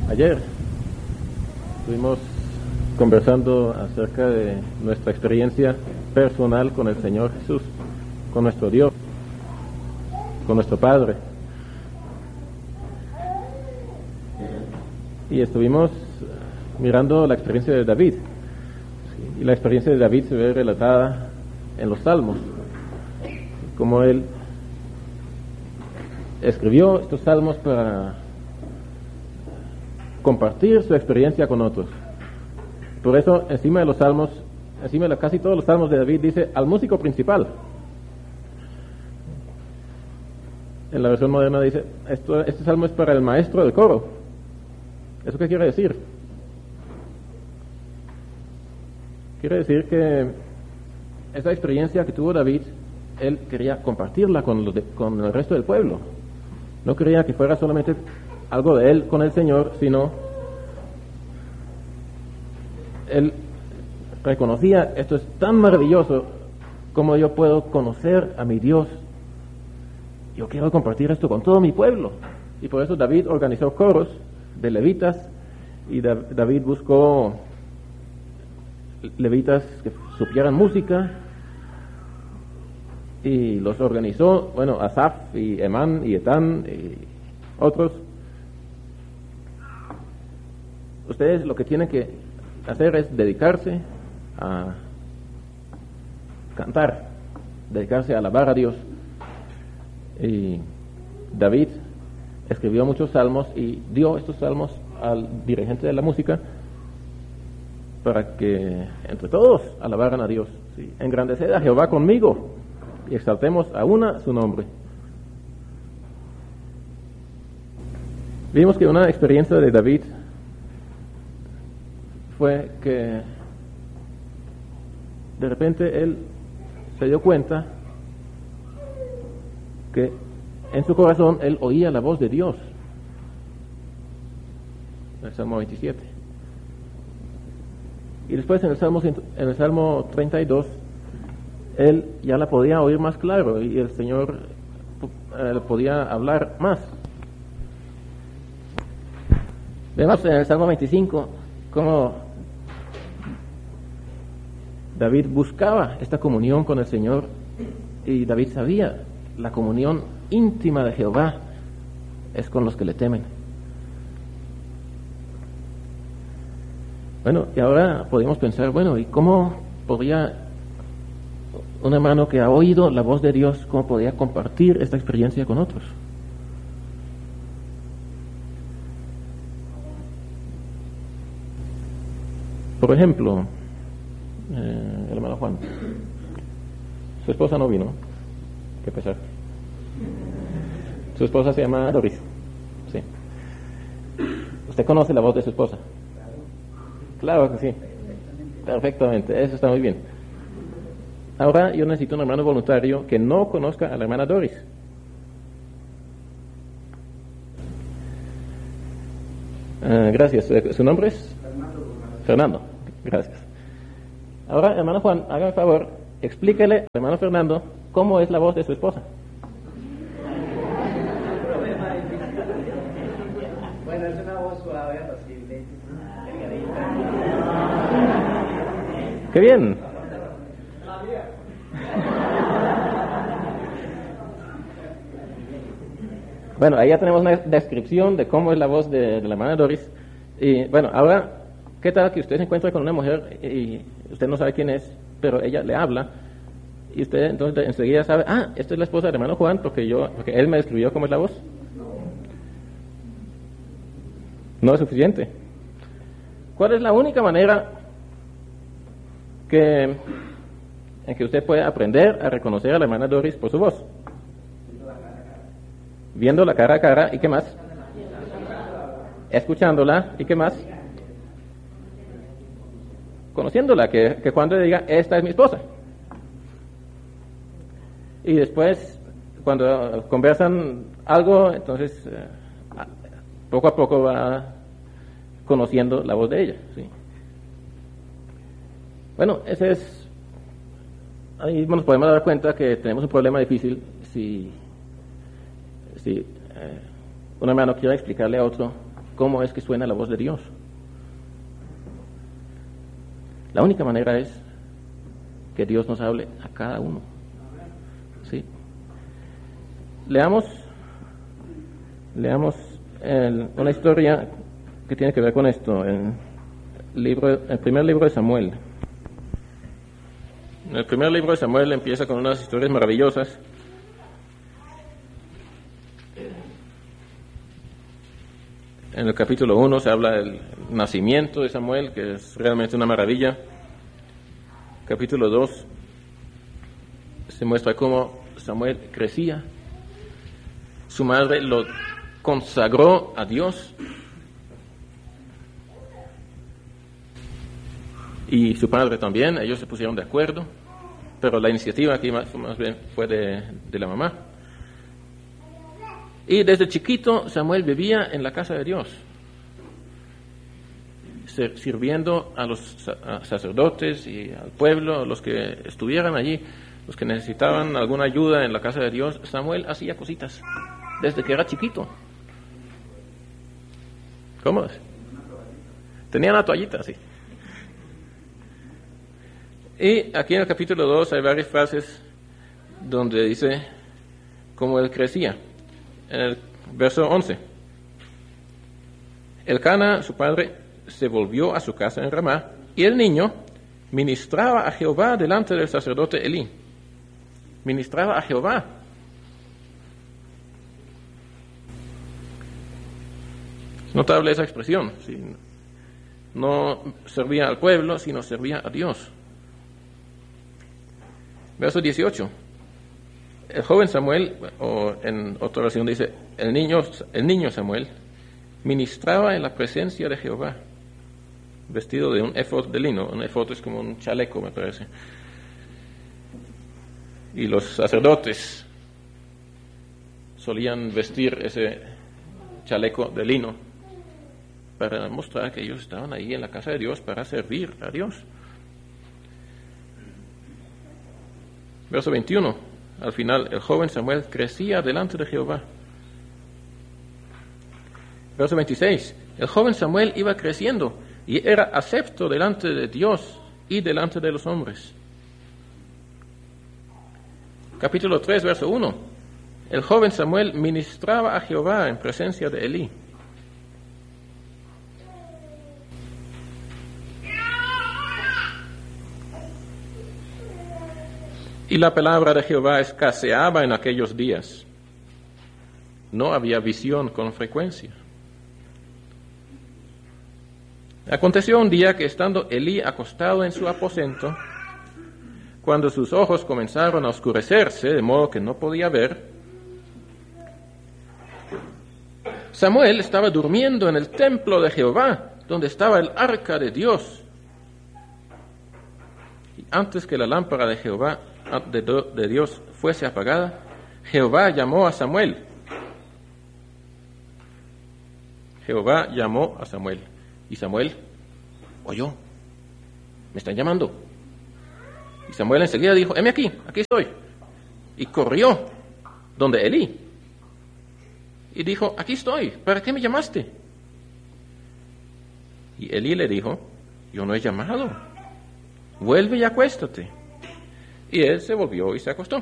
Ayer estuvimos conversando acerca de nuestra experiencia personal con el Señor Jesús, con nuestro Dios, con nuestro Padre. Y estuvimos mirando la experiencia de David. Y la experiencia de David se ve relatada en los Salmos, como él escribió estos salmos para compartir su experiencia con otros. Por eso encima de los salmos, encima de casi todos los salmos de David dice al músico principal. En la versión moderna dice este salmo es para el maestro del coro. ¿Eso qué quiere decir? Quiere decir que esa experiencia que tuvo David, él quería compartirla con el resto del pueblo. No quería que fuera solamente algo de él con el Señor, sino él reconocía, esto es tan maravilloso, como yo puedo conocer a mi Dios. Yo quiero compartir esto con todo mi pueblo. Y por eso David organizó coros de levitas, y David buscó levitas que supieran música, y los organizó, Asaf y Emán y Etán y otros. Ustedes lo que tienen que hacer es dedicarse a cantar, dedicarse a alabar a Dios. Y David escribió muchos salmos y dio estos salmos al dirigente de la música para que entre todos alabaran a Dios. ¿Sí? Engrandeced a Jehová conmigo y exaltemos a una su nombre. Vimos que una experiencia de David fue que de repente él se dio cuenta que en su corazón él oía la voz de Dios. En el Salmo 27. Y después en el Salmo 32 él ya la podía oír más claro y el Señor podía hablar más. Vemos en el Salmo 25 cómo David buscaba esta comunión con el Señor, y David sabía, la comunión íntima de Jehová es con los que le temen. Y ahora podemos pensar, ¿y cómo podría un hermano que ha oído la voz de Dios, cómo podría compartir esta experiencia con otros? Por ejemplo, el hermano Juan, su esposa no vino, qué pesar. Su esposa se llama Doris. Sí. ¿Usted conoce la voz de su esposa? Claro que sí. Perfectamente, eso está muy bien. Ahora yo necesito un hermano voluntario que no conozca a la hermana Doris. Gracias. ¿Su nombre es? Fernando. Gracias. Ahora, hermano Juan, hágame el favor, explíquele al hermano Fernando cómo es la voz de su esposa. Bueno, es una voz suave, apacible, delgadita. ¡Qué bien! Ahí ya tenemos una descripción de cómo es la voz de la hermana Doris. Y ahora, ¿qué tal que usted se encuentra con una mujer y usted no sabe quién es, pero ella le habla, y usted entonces enseguida sabe, esta es la esposa del hermano Juan, porque él me describió cómo es la voz? No es suficiente. ¿Cuál es la única manera en que usted puede aprender a reconocer a la hermana Doris por su voz? Viéndola cara a cara, ¿y qué más? Escuchándola, ¿y qué más? Conociéndola, que cuando le diga, esta es mi esposa. Y después, cuando conversan algo, entonces poco a poco va conociendo la voz de ella. ¿Sí? Ese es... Ahí nos podemos dar cuenta que tenemos un problema difícil si un hermano quiere explicarle a otro cómo es que suena la voz de Dios. La única manera es que Dios nos hable a cada uno. ¿Sí? Leamos una historia que tiene que ver con esto, el primer libro de Samuel. El primer libro de Samuel empieza con unas historias maravillosas. En el capítulo 1 se habla del nacimiento de Samuel, que es realmente una maravilla. Capítulo 2 se muestra cómo Samuel crecía. Su madre lo consagró a Dios. Y su padre también, ellos se pusieron de acuerdo. Pero la iniciativa aquí más bien fue de la mamá. Y desde chiquito Samuel vivía en la casa de Dios, sirviendo a los sacerdotes y al pueblo, los que estuvieran allí, los que necesitaban alguna ayuda en la casa de Dios. Samuel hacía cositas desde que era chiquito. ¿Cómo es? Tenía una toallita, sí. Y aquí en el capítulo 2 hay varias frases donde dice cómo él crecía. En el verso 11. Elcana, su padre, se volvió a su casa en Ramá, y el niño ministraba a Jehová delante del sacerdote Elí. Ministraba a Jehová. Es notable esa expresión. ¿Sí? No servía al pueblo, sino servía a Dios. Verso 18. El joven Samuel, o en otra versión dice, el niño Samuel, ministraba en la presencia de Jehová, vestido de un efod de lino. Un efod es como un chaleco, me parece. Y los sacerdotes solían vestir ese chaleco de lino para mostrar que ellos estaban ahí en la casa de Dios para servir a Dios. Verso 21. Al final, el joven Samuel crecía delante de Jehová. Verso 26. El joven Samuel iba creciendo y era acepto delante de Dios y delante de los hombres. Capítulo 3, verso 1. El joven Samuel ministraba a Jehová en presencia de Elí. Y la palabra de Jehová escaseaba en aquellos días. No había visión con frecuencia. Aconteció un día que estando Elí acostado en su aposento, cuando sus ojos comenzaron a oscurecerse, de modo que no podía ver, Samuel estaba durmiendo en el templo de Jehová, donde estaba el arca de Dios. Y antes que la lámpara de Jehová de Dios fuese apagada, Jehová llamó a Samuel. Jehová llamó a Samuel. Y Samuel oyó. Me están llamando. Y Samuel enseguida dijo, heme aquí estoy. Y corrió donde Elí. Y dijo, aquí estoy, ¿para qué me llamaste? Y Elí le dijo, yo no he llamado. Vuelve y acuéstate. Y él se volvió y se acostó.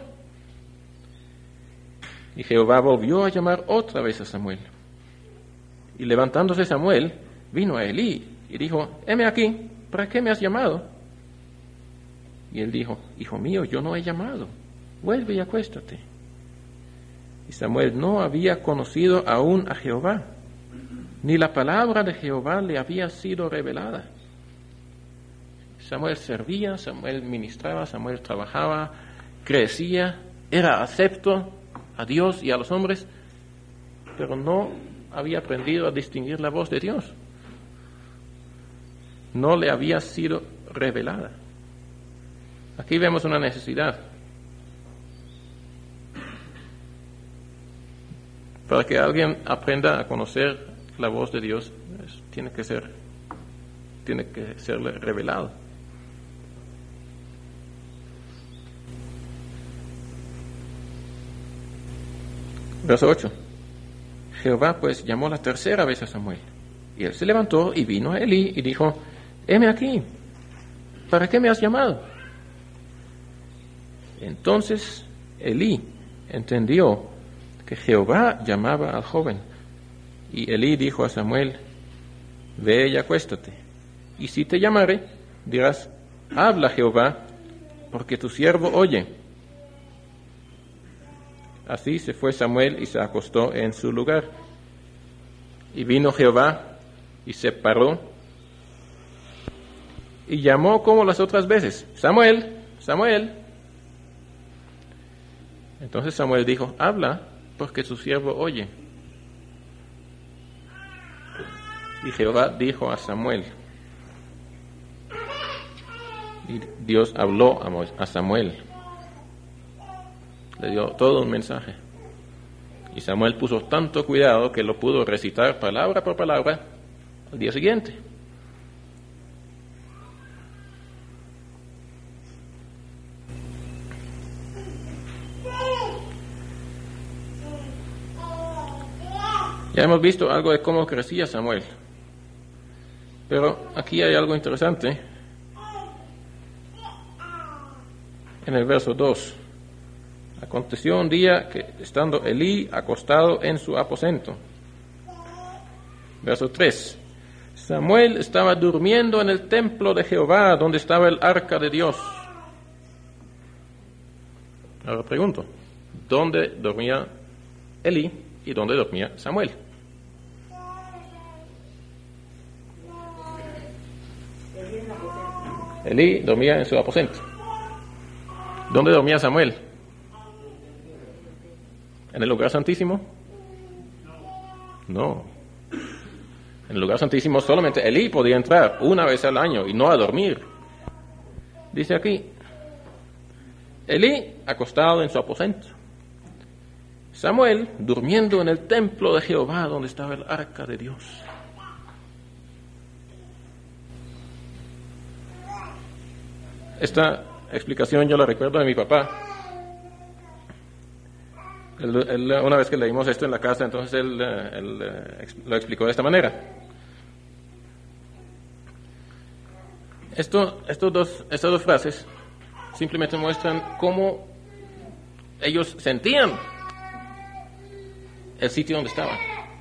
Y Jehová volvió a llamar otra vez a Samuel. Y levantándose Samuel, vino a Elí y dijo, heme aquí, ¿para qué me has llamado? Y él dijo, hijo mío, yo no he llamado, vuelve y acuéstate. Y Samuel no había conocido aún a Jehová, ni la palabra de Jehová le había sido revelada. Samuel servía, Samuel ministraba, Samuel trabajaba, crecía, era acepto a Dios y a los hombres, pero no había aprendido a distinguir la voz de Dios. No le había sido revelada. Aquí vemos una necesidad. Para que alguien aprenda a conocer la voz de Dios, tiene que serle revelado. Verso 8. Jehová pues llamó la tercera vez a Samuel. Y él se levantó y vino a Elí y dijo: heme aquí, ¿para qué me has llamado? Entonces Elí entendió que Jehová llamaba al joven. Y Elí dijo a Samuel: ve y acuéstate, y si te llamare, dirás: habla Jehová, porque tu siervo oye. Así se fue Samuel y se acostó en su lugar. Y vino Jehová y se paró y llamó como las otras veces: Samuel, Samuel. Entonces Samuel dijo: habla, porque tu siervo oye. Y Jehová dijo a Samuel, y Dios habló a Samuel, le dio todo un mensaje. Y Samuel puso tanto cuidado que lo pudo recitar palabra por palabra al día siguiente. Ya hemos visto algo de cómo crecía Samuel. Pero aquí hay algo interesante. En el verso 2. Aconteció un día que, estando Elí acostado en su aposento. Verso 3. Samuel estaba durmiendo en el templo de Jehová, donde estaba el arca de Dios. Ahora pregunto: ¿dónde dormía Elí y dónde dormía Samuel? Elí dormía en su aposento. ¿Dónde dormía Samuel? ¿En el lugar santísimo? No. En el lugar santísimo solamente Elí podía entrar una vez al año y no a dormir. Dice aquí: Elí acostado en su aposento, Samuel durmiendo en el templo de Jehová, donde estaba el arca de Dios. Esta explicación yo la recuerdo de mi papá. Él, una vez que leímos esto en la casa, entonces él lo explicó de esta manera. Estas dos frases simplemente muestran cómo ellos sentían el sitio donde estaban.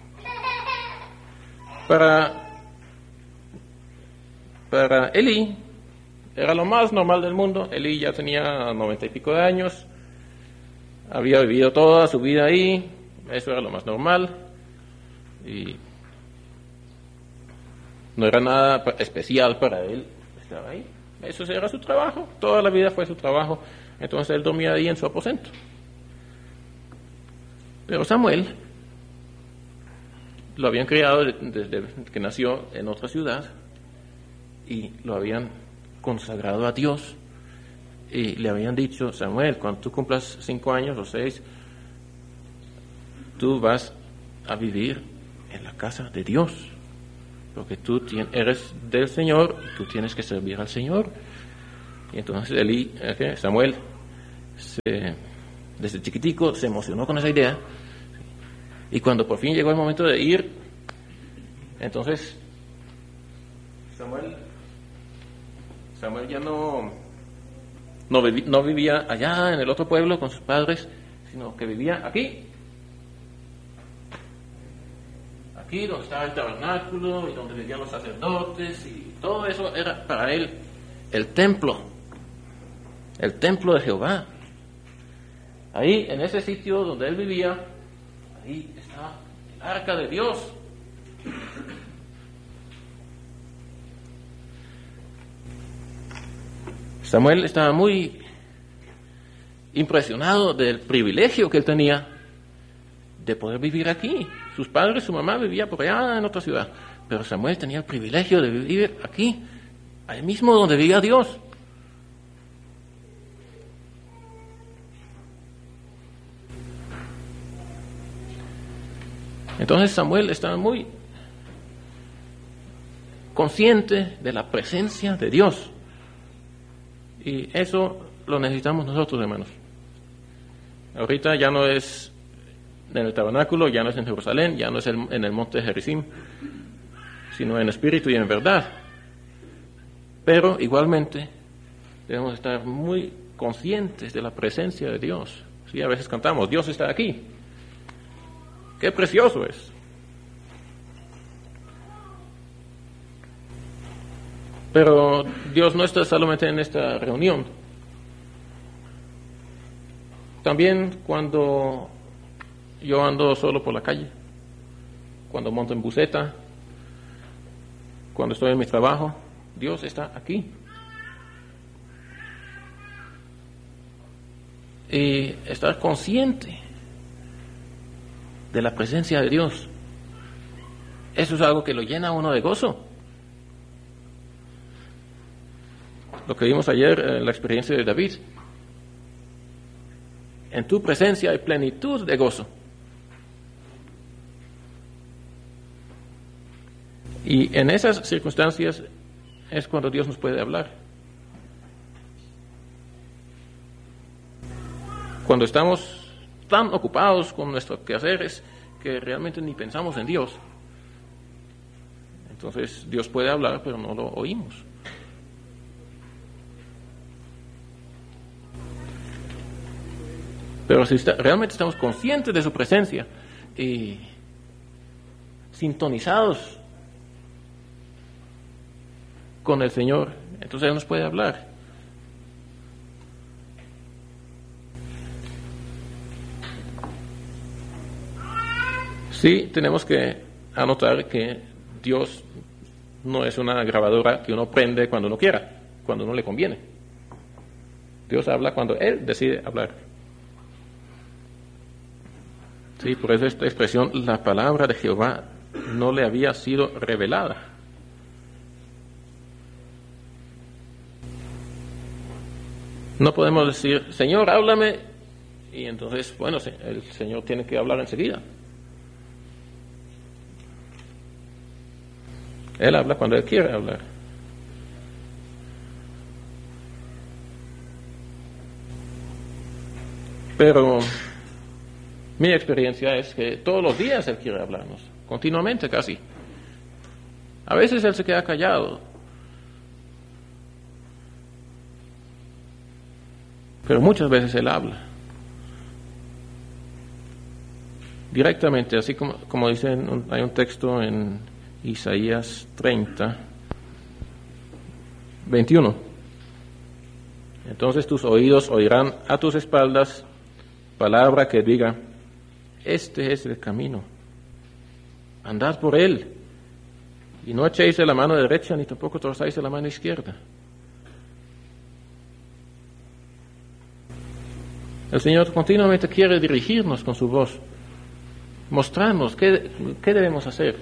Para Elí era lo más normal del mundo. Elí ya tenía 90 y pico de años, había vivido toda su vida ahí, eso era lo más normal, y no era nada especial para él estar ahí. Eso era su trabajo, toda la vida fue su trabajo. Entonces él dormía ahí en su aposento. Pero Samuel lo habían criado desde que nació en otra ciudad y lo habían consagrado a Dios y le habían dicho: Samuel, cuando tú cumplas 5 años o 6, tú vas a vivir en la casa de Dios, porque tú eres del Señor y tú tienes que servir al Señor. Y entonces Samuel desde chiquitico se emocionó con esa idea, y cuando por fin llegó el momento de ir, entonces Samuel ya no vivía allá en el otro pueblo con sus padres, sino que vivía aquí donde estaba el tabernáculo y donde vivían los sacerdotes, y todo eso era para él el templo de Jehová. Ahí, en ese sitio donde él vivía, ahí estaba el arca de Dios. Samuel estaba muy impresionado del privilegio que él tenía de poder vivir aquí. Sus padres, su mamá vivía por allá en otra ciudad, pero Samuel tenía el privilegio de vivir aquí, ahí mismo donde vivía Dios. Entonces Samuel estaba muy consciente de la presencia de Dios. Y eso lo necesitamos nosotros, hermanos. Ahorita ya no es en el tabernáculo, ya no es en Jerusalén, ya no es en el monte de Gerizim, sino en espíritu y en verdad. Pero igualmente debemos estar muy conscientes de la presencia de Dios. Sí, a veces cantamos, Dios está aquí. ¡Qué precioso es! Pero Dios no está solamente en esta reunión. También cuando yo ando solo por la calle, cuando monto en buseta, cuando estoy en mi trabajo, Dios está aquí. Y estar consciente de la presencia de Dios, eso es algo que lo llena a uno de gozo. Lo que vimos ayer, la experiencia de David. En tu presencia hay plenitud de gozo. Y en esas circunstancias es cuando Dios nos puede hablar. Cuando estamos tan ocupados con nuestros quehaceres que realmente ni pensamos en Dios, entonces Dios puede hablar, pero no lo oímos. Pero si realmente estamos conscientes de su presencia y sintonizados con el Señor, entonces Él nos puede hablar. Sí, tenemos que anotar que Dios no es una grabadora que uno prende cuando uno quiera, cuando no le conviene. Dios habla cuando Él decide hablar. Sí, por eso esta expresión, la palabra de Jehová no le había sido revelada. No podemos decir, Señor, háblame, y entonces, bueno, el Señor tiene que hablar enseguida. Él habla cuando Él quiere hablar. Pero mi experiencia es que todos los días Él quiere hablarnos, continuamente casi. A veces Él se queda callado, pero muchas veces Él habla. Directamente, así como dice, hay un texto en Isaías 30, 21. Entonces tus oídos oirán a tus espaldas palabra que diga, este es el camino, andad por él, y no echéis de la mano derecha, ni tampoco torzáis de la mano izquierda. El Señor continuamente quiere dirigirnos con su voz, mostrarnos qué debemos hacer.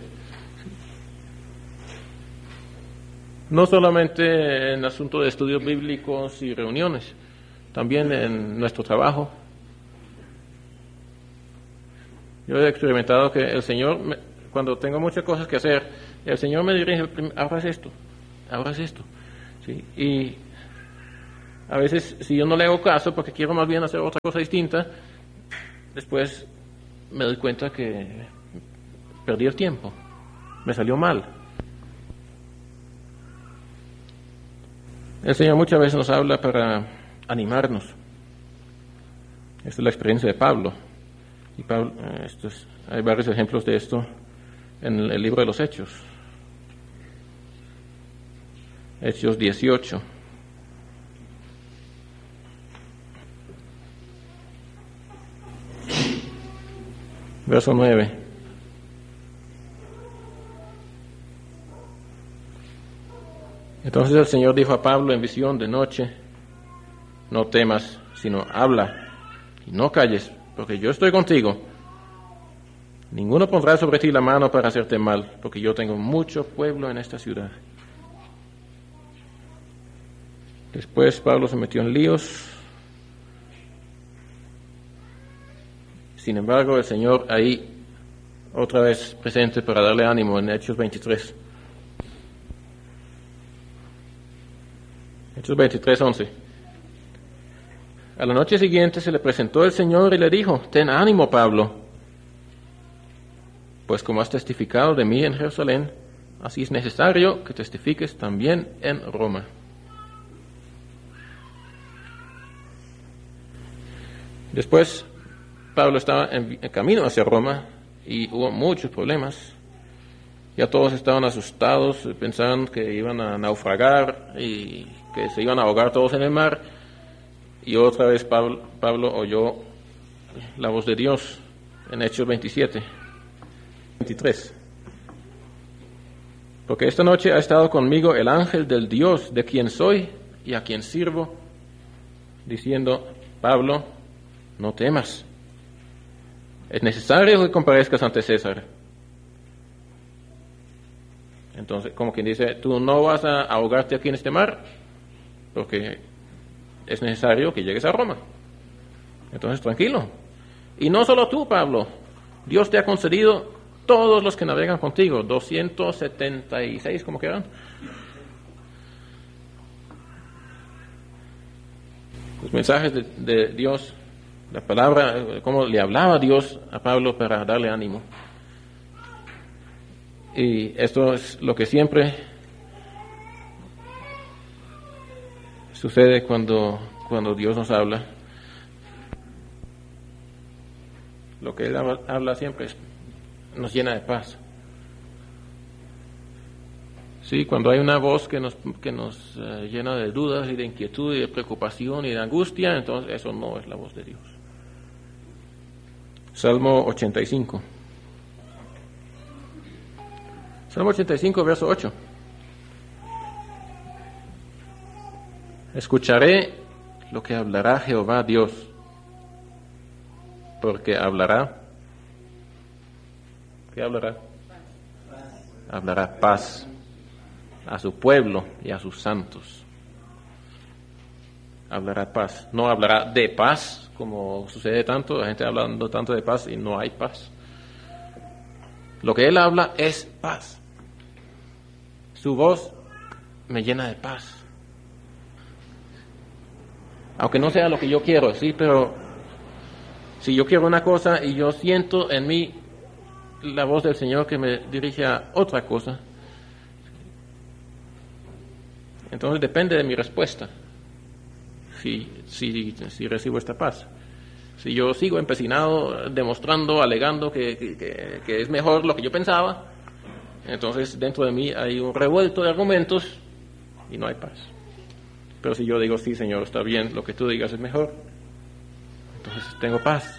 No solamente en asuntos de estudios bíblicos y reuniones, también en nuestro trabajo. Yo he experimentado que el Señor, cuando tengo muchas cosas que hacer, el Señor me dirige, ahora haz esto. ¿Sí? Y a veces, si yo no le hago caso, porque quiero más bien hacer otra cosa distinta, después me doy cuenta que perdí el tiempo, me salió mal. El Señor muchas veces nos habla para animarnos. Esta es la experiencia de Pablo. Y Pablo, hay varios ejemplos de esto en el libro de los Hechos. Hechos 18. Verso 9. Entonces el Señor dijo a Pablo en visión de noche, no temas, sino habla y no calles, porque yo estoy contigo. Ninguno pondrá sobre ti la mano para hacerte mal, porque yo tengo mucho pueblo en esta ciudad. Después Pablo se metió en líos. Sin embargo, el Señor ahí, otra vez presente para darle ánimo en Hechos 23. Hechos 23, 11. A la noche siguiente se le presentó el Señor y le dijo, ten ánimo, Pablo, pues como has testificado de mí en Jerusalén, así es necesario que testifiques también en Roma. Después, Pablo estaba en camino hacia Roma y hubo muchos problemas. Ya todos estaban asustados, pensaban que iban a naufragar y que se iban a ahogar todos en el mar. Y otra vez Pablo oyó la voz de Dios en Hechos 27, 23. Porque esta noche ha estado conmigo el ángel del Dios de quien soy y a quien sirvo, diciendo: Pablo, no temas. Es necesario que comparezcas ante César. Entonces, como quien dice, tú no vas a ahogarte aquí en este mar, porque es necesario que llegues a Roma. Entonces, tranquilo. Y no solo tú, Pablo. Dios te ha concedido todos los que navegan contigo, 276, como que eran. Los mensajes de Dios, la palabra, cómo le hablaba Dios a Pablo para darle ánimo. Y esto es lo que siempre sucede cuando Dios nos habla. Lo que Él habla siempre nos llena de paz. Sí, cuando hay una voz que nos llena de dudas y de inquietud y de preocupación y de angustia, entonces eso no es la voz de Dios. Salmo 85. Salmo 85, verso 8. Escucharé lo que hablará Jehová Dios, porque hablará. ¿Qué hablará? Hablará paz a su pueblo y a sus santos. Hablará paz. No hablará de paz, como sucede tanto, la gente hablando tanto de paz y no hay paz. Lo que Él habla es paz. Su voz me llena de paz. Aunque no sea lo que yo quiero, sí, pero si yo quiero una cosa y yo siento en mí la voz del Señor que me dirige a otra cosa, entonces depende de mi respuesta si recibo esta paz. Si yo sigo empecinado, demostrando, alegando que es mejor lo que yo pensaba, entonces dentro de mí hay un revuelto de argumentos y no hay paz. Pero si yo digo, sí, Señor, está bien, lo que tú digas es mejor, entonces tengo paz.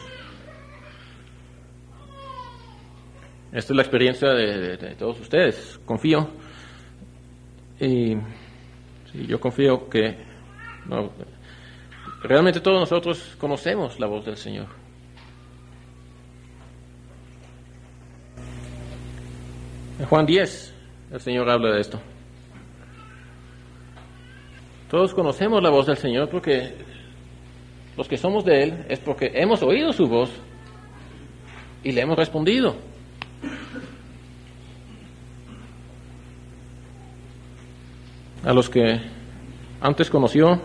Esta es la experiencia de todos ustedes, confío. Y sí, yo confío que realmente todos nosotros conocemos la voz del Señor. En Juan 10, el Señor habla de esto. Todos conocemos la voz del Señor porque los que somos de Él es porque hemos oído su voz y le hemos respondido. A los que antes conoció,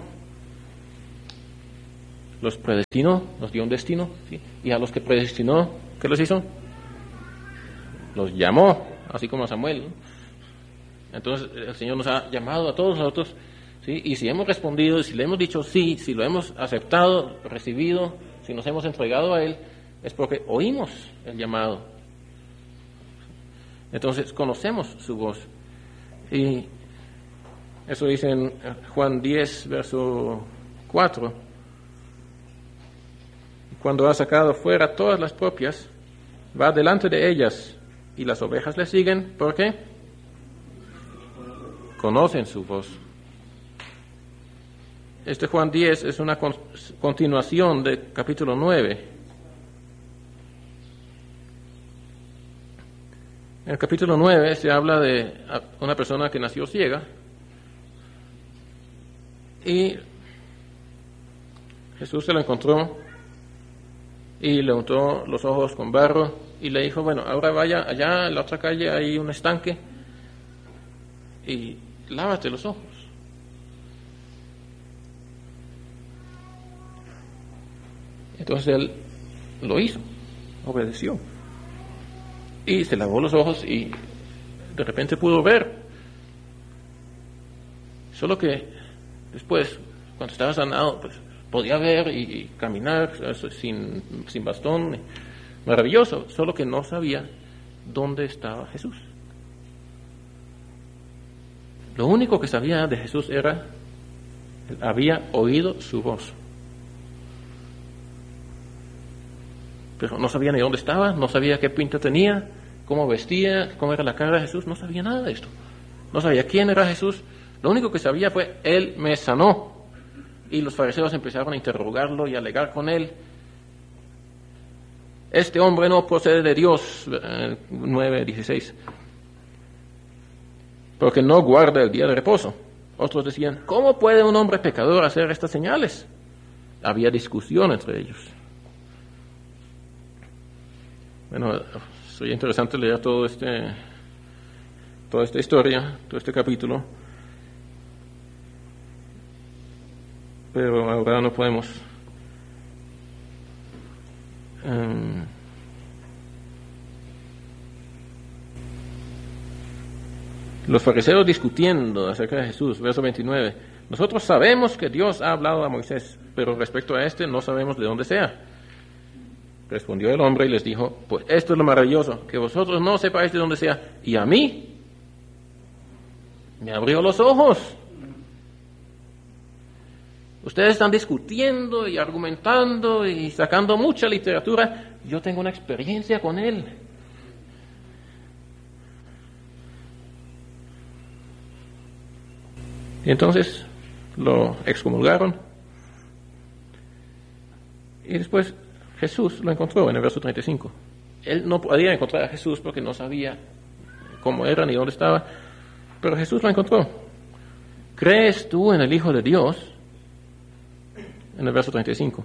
los predestinó, nos dio un destino, ¿sí? Y a los que predestinó, ¿qué les hizo? Los llamó, así como a Samuel, ¿no? Entonces el Señor nos ha llamado a todos nosotros, ¿sí? Y si hemos respondido, si le hemos dicho sí, si lo hemos aceptado, recibido, si nos hemos entregado a Él, es porque oímos el llamado. Entonces conocemos su voz. Y eso dice en Juan 10, verso 4. Cuando ha sacado fuera todas las propias, va delante de ellas, y las ovejas le siguen, ¿por qué? Conocen su voz. Este Juan 10 es una continuación del capítulo 9. En el capítulo 9 se habla de una persona que nació ciega, y Jesús se lo encontró y le untó los ojos con barro y le dijo, bueno, ahora vaya allá en la otra calle, hay un estanque y lávate los ojos. Entonces él lo hizo, obedeció y se lavó los ojos y de repente pudo ver. Solo que después, cuando estaba sanado, pues podía ver y caminar sin bastón. Maravilloso, solo que no sabía dónde estaba Jesús. Lo único que sabía de Jesús era, había oído su voz. Pero no sabía ni dónde estaba, no sabía qué pinta tenía, cómo vestía, cómo era la cara de Jesús, no sabía nada de esto. No sabía quién era Jesús. Lo único que sabía fue, Él me sanó. Y los fariseos empezaron a interrogarlo y a alegar con Él. Este hombre no procede de Dios, 9:16, porque no guarda el día de reposo. Otros decían, ¿cómo puede un hombre pecador hacer estas señales? Había discusión entre ellos. Bueno, sería interesante leer toda esta historia, todo este capítulo, pero ahora no podemos. Los fariseos discutiendo acerca de Jesús, verso 29. Nosotros sabemos que Dios ha hablado a Moisés, pero respecto a este no sabemos de dónde sea. Respondió el hombre y les dijo, pues esto es lo maravilloso, que vosotros no sepáis de dónde sea, y a mí me abrió los ojos. Ustedes están discutiendo y argumentando y sacando mucha literatura. Yo tengo una experiencia con Él. Y entonces lo excomulgaron. Y después Jesús lo encontró en el verso 35. Él no podía encontrar a Jesús porque no sabía cómo era ni dónde estaba. Pero Jesús lo encontró. ¿Crees tú en el Hijo de Dios? En el verso 35.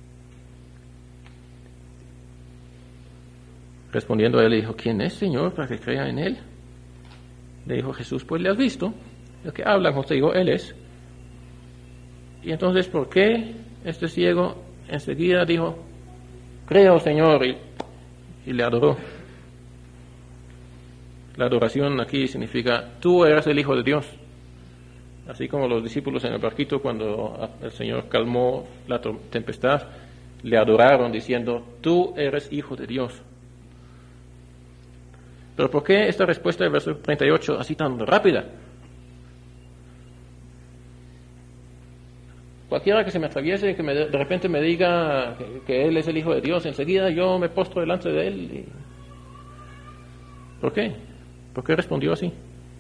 Respondiendo a él, le dijo, ¿quién es, Señor, para que crea en Él? Le dijo Jesús, pues le has visto. El que habla contigo, Él es. Y entonces, ¿por qué este ciego enseguida dijo, creo, Señor, y le adoró? La adoración aquí significa, tú eres el Hijo de Dios. Así como los discípulos en el barquito, cuando el Señor calmó la tempestad, le adoraron diciendo, tú eres Hijo de Dios. Pero ¿por qué esta respuesta del verso 38 así tan rápida? Cualquiera que se me atraviese, que de repente me diga que Él es el Hijo de Dios, enseguida yo me postro delante de Él. ¿Por qué? ¿Por qué respondió así?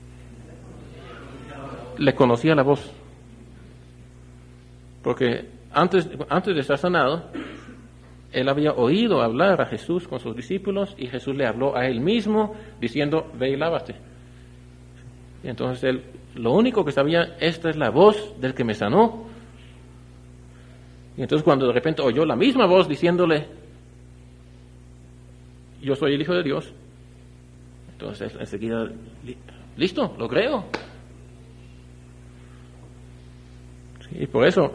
Le conocía la voz. Porque antes de estar sanado, él había oído hablar a Jesús con sus discípulos y Jesús le habló a él mismo diciendo, ve y lávate. Y entonces él, lo único que sabía, esta es la voz del que me sanó. Y entonces cuando de repente oyó la misma voz diciéndole, yo soy el Hijo de Dios, entonces enseguida, listo, lo creo. Y por eso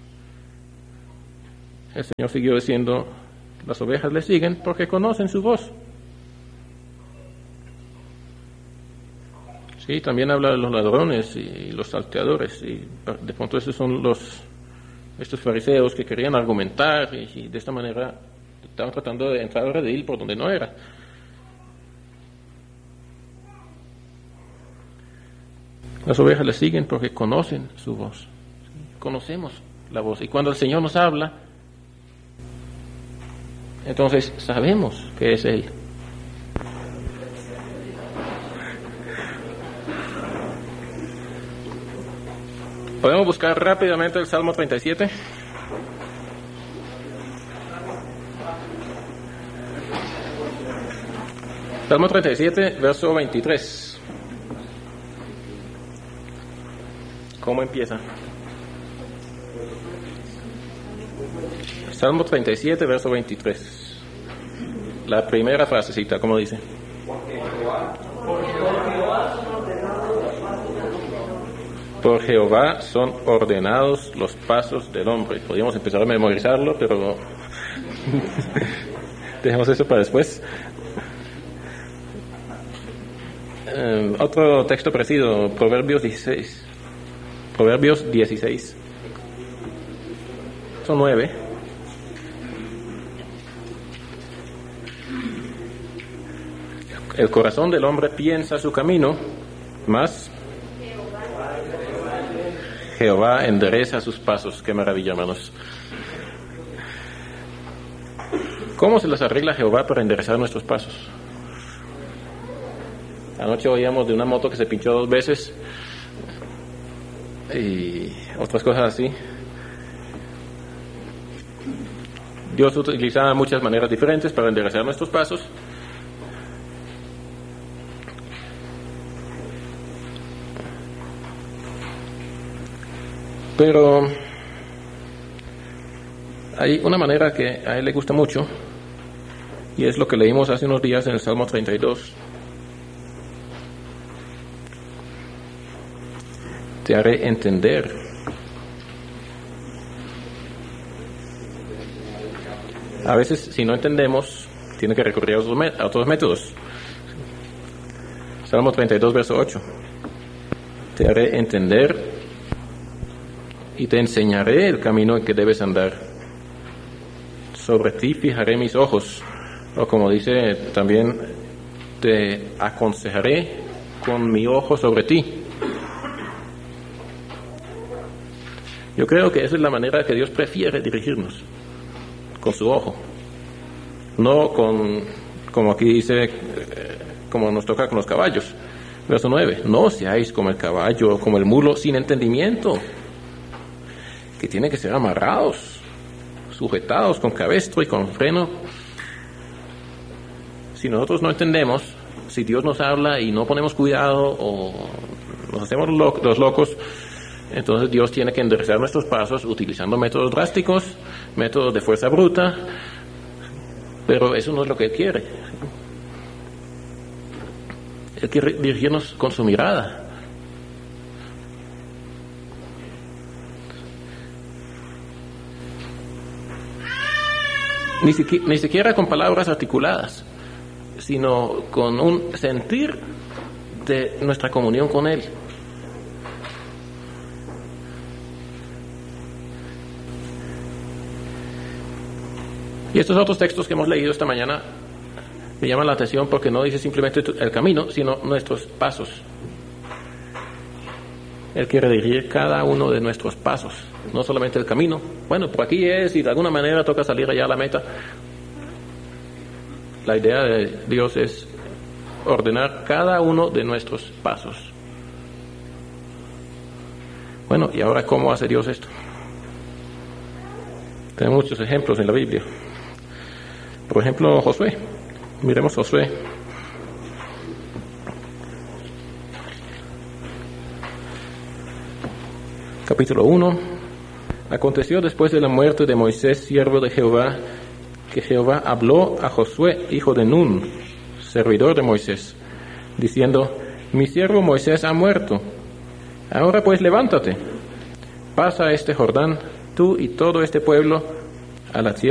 el Señor siguió diciendo, las ovejas le siguen porque conocen su voz. Sí, también habla de los ladrones y los salteadores, y de pronto esos son estos fariseos que querían argumentar y de esta manera estaban tratando de entrar al redil por donde no era. Las ovejas le siguen porque conocen su voz. Conocemos la voz. Y cuando el Señor nos habla, entonces sabemos que es Él. ¿Podemos buscar rápidamente el Salmo 37? Salmo 37, verso 23. ¿Cómo empieza? Salmo 37, verso 23. La primera frasecita, ¿cómo dice? Por Jehová son ordenados los pasos del hombre. Podríamos empezar a memorizarlo, pero dejemos eso para después. Otro texto parecido, Proverbios 16. Proverbios 16. Son 9. El corazón del hombre piensa su camino, mas Jehová endereza sus pasos. Qué maravilla, hermanos. ¿Cómo se las arregla Jehová para enderezar nuestros pasos? Anoche oíamos de una moto que se pinchó 2 veces y otras cosas así. Dios utiliza muchas maneras diferentes para enderezar nuestros pasos. Pero hay una manera que a él le gusta mucho, y es lo que leímos hace unos días en el Salmo 32. Te haré entender. A veces, si no entendemos, tiene que recurrir a otros métodos. Salmo 32, verso 8. Te haré entender y te enseñaré el camino en que debes andar. Sobre ti fijaré mis ojos. O como dice también, te aconsejaré con mi ojo sobre ti. Yo creo que esa es la manera que Dios prefiere dirigirnos, con su ojo. No como aquí dice, como nos toca con los caballos. Verso 9, no seáis como el caballo o como el mulo sin entendimiento, que tienen que ser amarrados, sujetados con cabestro y con freno. Si nosotros no entendemos, si Dios nos habla y no ponemos cuidado o nos hacemos los locos, entonces Dios tiene que enderezar nuestros pasos utilizando métodos drásticos, métodos de fuerza bruta, pero eso no es lo que Él quiere. Él quiere dirigirnos con su mirada. Ni siquiera con palabras articuladas, sino con un sentir de nuestra comunión con Él. Y estos otros textos que hemos leído esta mañana me llaman la atención porque no dice simplemente el camino, sino nuestros pasos. Él quiere dirigir cada uno de nuestros pasos, no solamente el camino. Bueno, por aquí es y de alguna manera toca salir allá a la meta. La idea de Dios es ordenar cada uno de nuestros pasos. Bueno, ¿y ahora cómo hace Dios esto? Tenemos muchos ejemplos en la Biblia. Por ejemplo, Josué. Miremos Josué. Capítulo 1. Aconteció después de la muerte de Moisés, siervo de Jehová, que Jehová habló a Josué, hijo de Nun, servidor de Moisés, diciendo: mi siervo Moisés ha muerto. Ahora pues levántate, pasa este Jordán, tú y todo este pueblo, a la tierra